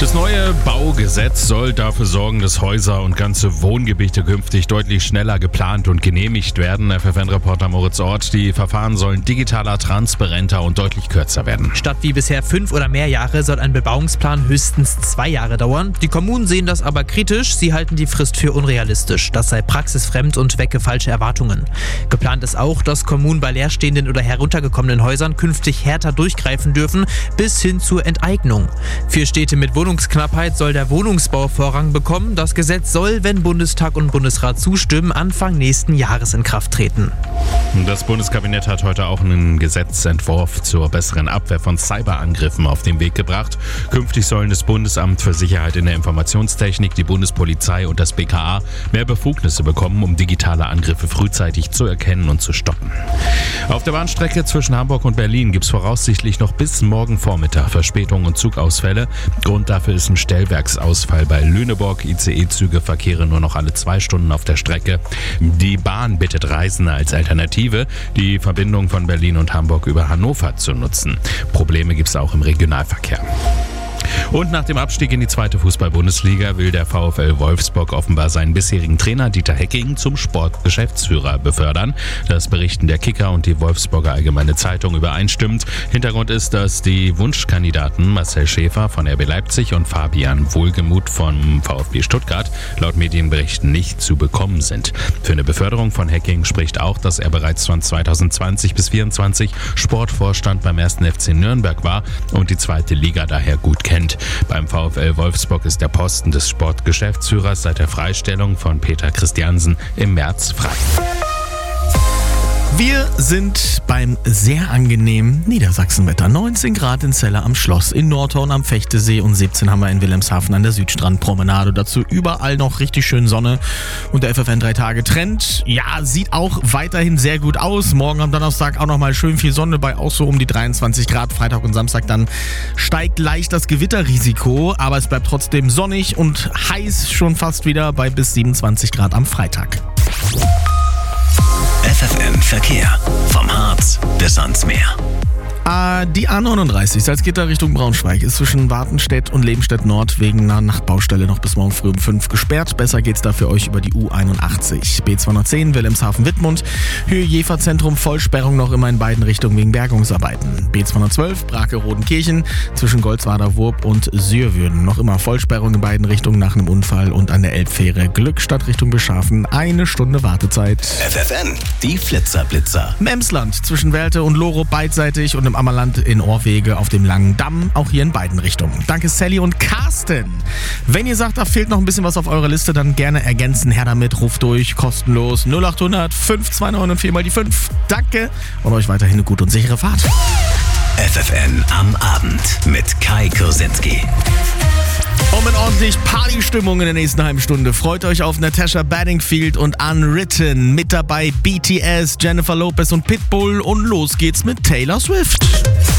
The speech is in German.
Das neue Baugesetz soll dafür sorgen, dass Häuser und ganze Wohngebiete künftig deutlich schneller geplant und genehmigt werden. FFN-Reporter Moritz Ort, die Verfahren sollen digitaler, transparenter und deutlich kürzer werden. Statt wie bisher 5 oder mehr Jahre soll ein Bebauungsplan höchstens 2 Jahre dauern. Die Kommunen sehen das aber kritisch. Sie halten die Frist für unrealistisch. Das sei praxisfremd und wecke falsche Erwartungen. Geplant ist auch, dass Kommunen bei leerstehenden oder heruntergekommenen Häusern künftig härter durchgreifen dürfen, bis hin zur Enteignung. Für Städte mit Wohnungsknappheit soll der Wohnungsbau Vorrang bekommen. Das Gesetz soll, wenn Bundestag und Bundesrat zustimmen, Anfang nächsten Jahres in Kraft treten. Das Bundeskabinett hat heute auch einen Gesetzentwurf zur besseren Abwehr von Cyberangriffen auf den Weg gebracht. Künftig sollen das Bundesamt für Sicherheit in der Informationstechnik, die Bundespolizei und das BKA mehr Befugnisse bekommen, um digitale Angriffe frühzeitig zu erkennen und zu stoppen. Auf der Bahnstrecke zwischen Hamburg und Berlin gibt es voraussichtlich noch bis morgen Vormittag Verspätungen und Zugausfälle. Grund dafür ist ein Stellwerksausfall bei Lüneburg. ICE-Züge verkehren nur noch alle 2 Stunden auf der Strecke. Die Bahn bittet Reisende als Alternative, die Verbindung von Berlin und Hamburg über Hannover zu nutzen. Probleme gibt es auch im Regionalverkehr. Und nach dem Abstieg in die 2. Fußball-Bundesliga will der VfL Wolfsburg offenbar seinen bisherigen Trainer Dieter Hecking zum Sportgeschäftsführer befördern. Das berichten der Kicker und die Wolfsburger Allgemeine Zeitung übereinstimmend. Hintergrund ist, dass die Wunschkandidaten Marcel Schäfer von RB Leipzig und Fabian Wohlgemuth vom VfB Stuttgart laut Medienberichten nicht zu bekommen sind. Für eine Beförderung von Hecking spricht auch, dass er bereits von 2020 bis 2024 Sportvorstand beim 1. FC Nürnberg war und die 2. Liga daher gut kennt. Beim VfL Wolfsburg ist der Posten des Sportgeschäftsführers seit der Freistellung von Peter Christiansen im März frei. Wir sind beim sehr angenehmen Niedersachsenwetter. 19 Grad in Celle am Schloss, in Nordhorn am Fechtesee und 17 haben wir in Wilhelmshaven an der Südstrandpromenade. Dazu überall noch richtig schön Sonne und der FFN 3-Tage-Trend. Ja, sieht auch weiterhin sehr gut aus. Morgen am Donnerstag auch nochmal schön viel Sonne bei auch so um die 23 Grad. Freitag und Samstag dann steigt leicht das Gewitterrisiko, aber es bleibt trotzdem sonnig und heiß schon fast wieder bei bis 27 Grad am Freitag. FFN Verkehr. Vom Harz bis ans Meer. Die A39 Salzgitter Richtung Braunschweig ist zwischen Wartenstedt und Lebenstedt Nord wegen einer Nachtbaustelle noch bis morgen früh um 5 gesperrt. Besser geht's da für euch über die U81. B210 Wilhelmshaven-Wittmund. Höhe Jever-Zentrum Vollsperrung noch immer in beiden Richtungen wegen Bergungsarbeiten. B212 Brake-Rodenkirchen zwischen Goldswader-Wurp und Sürwürden. Noch immer Vollsperrung in beiden Richtungen nach einem Unfall und an der Elbfähre Glückstadt Richtung Beschafen 1 Stunde Wartezeit. FFN, die Flitzer-Blitzer. Im Emsland zwischen Welte und Loro beidseitig und im Ammerland in Ohrwege auf dem Langen Damm, auch hier in beiden Richtungen. Danke Sally und Carsten. Wenn ihr sagt, da fehlt noch ein bisschen was auf eurer Liste, dann gerne ergänzen. Her damit, ruft durch, kostenlos 0800 529 und 4 mal die 5. Danke und euch weiterhin eine gute und sichere Fahrt. FFN am Abend mit Kai Kursinski. Und mit ordentlich Partystimmung in der nächsten halben Stunde. Freut euch auf Natasha Bedingfield und Unwritten. Mit dabei BTS, Jennifer Lopez und Pitbull. Und los geht's mit Taylor Swift.